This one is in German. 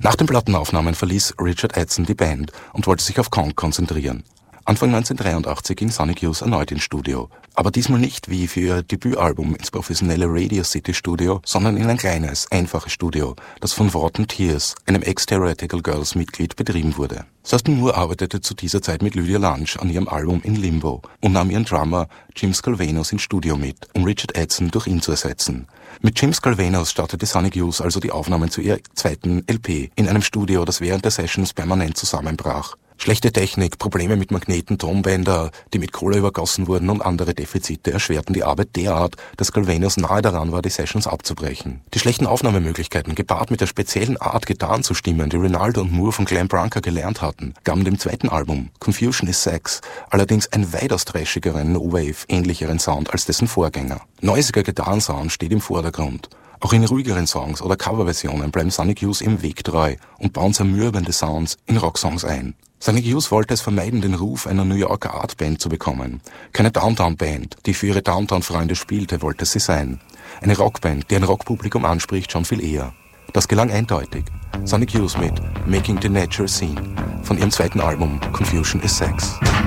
Nach den Plattenaufnahmen verließ Richard Edson die Band und wollte sich auf Kong konzentrieren. Anfang 1983 ging Sonic Youth erneut ins Studio, aber diesmal nicht wie für ihr Debütalbum ins professionelle Radio City Studio, sondern in ein kleines, einfaches Studio, das von Wharton Tears, einem Ex-Theoretical Girls Mitglied, betrieben wurde. Thurston Moore arbeitete zu dieser Zeit mit Lydia Lunch an ihrem Album In Limbo und nahm ihren Drummer Jim Scalvanos ins Studio mit, um Richard Edson durch ihn zu ersetzen. Mit Jim Scalvanos startete Sonic Youth also die Aufnahmen zu ihrer zweiten LP in einem Studio, das während der Sessions permanent zusammenbrach. Schlechte Technik, Probleme mit Magneten, Tonbänder, die mit Kohle übergossen wurden und andere Defizite erschwerten die Arbeit derart, dass Scalvanos nahe daran war, die Sessions abzubrechen. Die schlechten Aufnahmemöglichkeiten, gepaart mit der speziellen Art, Gitarren zu stimmen, die Rinaldo und Moore von Glenn Branca gelernt hatten, gaben dem zweiten Album, Confusion is Sex, allerdings einen weitaus trashigeren, No-Wave-ähnlicheren Sound als dessen Vorgänger. Neusiger Gitarrensound steht im Vordergrund. Auch in ruhigeren Songs oder Coverversionen bleiben Sonic Youth im Weg treu und bauen zermürbende Sounds in Rocksongs ein. Sonic Youth wollte es vermeiden, den Ruf einer New Yorker Artband zu bekommen. Keine Downtown-Band, die für ihre Downtown-Freunde spielte, wollte sie sein. Eine Rockband, die ein Rockpublikum anspricht, schon viel eher. Das gelang eindeutig. Sonic Youth mit Making the Natural Scene von ihrem zweiten Album Confusion is Sex.